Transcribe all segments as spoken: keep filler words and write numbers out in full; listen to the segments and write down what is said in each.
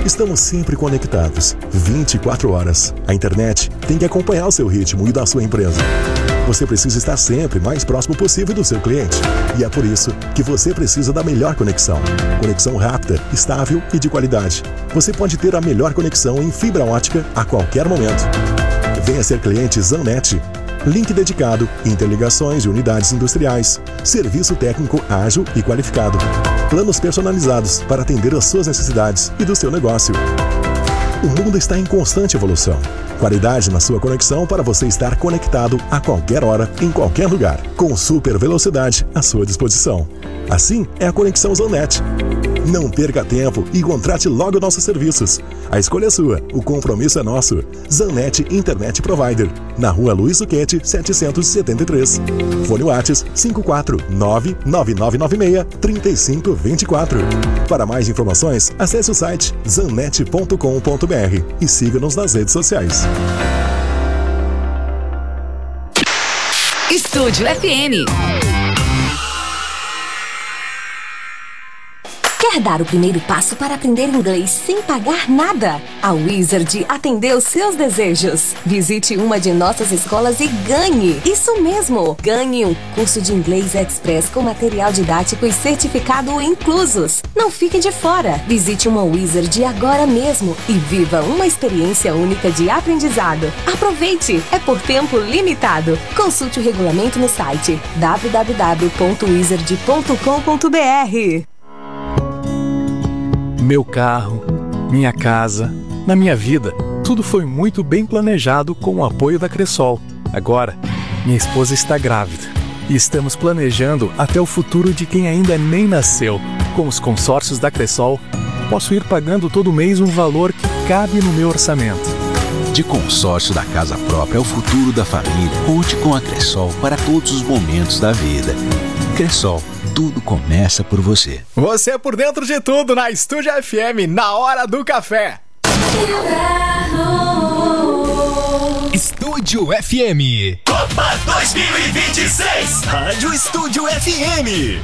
Estamos sempre conectados, vinte e quatro horas. A internet tem que acompanhar o seu ritmo e da sua empresa. Você precisa estar sempre mais próximo possível do seu cliente. E é por isso que você precisa da melhor conexão. Conexão rápida, estável e de qualidade. Você pode ter a melhor conexão em fibra ótica a qualquer momento. Venha ser cliente Zanet. Link dedicado, interligações de unidades industriais, serviço técnico ágil e qualificado. Planos personalizados para atender às suas necessidades e do seu negócio. O mundo está em constante evolução. Qualidade na sua conexão para você estar conectado a qualquer hora, em qualquer lugar, com super velocidade à sua disposição. Assim é a Conexão Zanet. Não perca tempo e contrate logo nossos serviços. A escolha é sua, o compromisso é nosso. Zanet Internet Provider, na rua Luiz Suquete, setecentos e setenta e três. Fone WhatsApp cinco quatro nove nove nove nove seis três cinco dois quatro. Para mais informações, acesse o site zanet ponto com ponto br e siga-nos nas redes sociais. Estúdio F M. Quer dar o primeiro passo para aprender inglês sem pagar nada? A Wizard atendeu seus desejos. Visite uma de nossas escolas e ganhe! Isso mesmo! Ganhe um curso de inglês express com material didático e certificado inclusos. Não fique de fora! Visite uma Wizard agora mesmo e viva uma experiência única de aprendizado. Aproveite! É por tempo limitado. Consulte o regulamento no site w w w ponto wizard ponto com ponto b r. Meu carro, minha casa, na minha vida, tudo foi muito bem planejado com o apoio da Cressol. Agora, minha esposa está grávida e estamos planejando até o futuro de quem ainda nem nasceu. Com os consórcios da Cressol, posso ir pagando todo mês um valor que cabe no meu orçamento. De consórcio da casa própria ao futuro da família, conte com a Cressol para todos os momentos da vida. Cressol. Tudo começa por você. Você é por dentro de tudo na Estúdio F M, na hora do café. Estúdio F M. Copa dois mil e vinte e seis. Rádio Estúdio F M.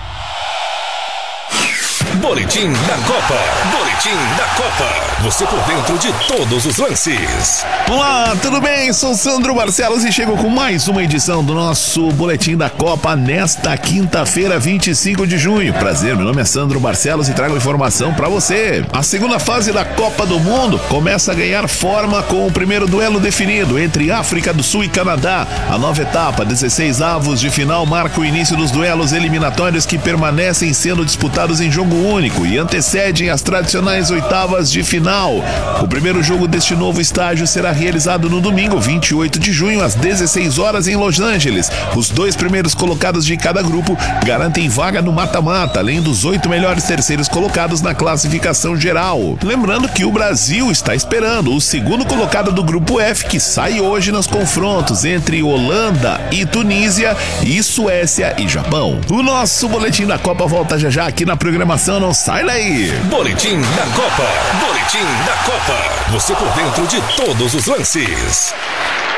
Boletim da Copa. Boletim da Copa. Você por dentro de todos os lances. Olá, tudo bem? Sou Sandro Barcelos e chego com mais uma edição do nosso Boletim da Copa nesta quinta-feira, vinte e cinco de junho. Prazer, meu nome é Sandro Barcelos e trago informação pra você. A segunda fase da Copa do Mundo começa a ganhar forma com o primeiro duelo definido entre África do Sul e Canadá. A nova etapa, dezesseis avos de final, marca o início dos duelos eliminatórios que permanecem sendo disputados em jogo único e antecedem as tradicionais oitavas de final. O primeiro jogo deste novo estágio será realizado no domingo, vinte e oito de junho, às dezesseis horas em Los Angeles. Os dois primeiros colocados de cada grupo garantem vaga no mata-mata, além dos oito melhores terceiros colocados na classificação geral. Lembrando que o Brasil está esperando o segundo colocado do grupo F, que sai hoje nos confrontos entre Holanda e Tunísia e Suécia e Japão. O nosso Boletim da Copa volta já já aqui na programação, não sai daí! Boletim da Copa. Boletim da Copa. Você por dentro de todos os lances.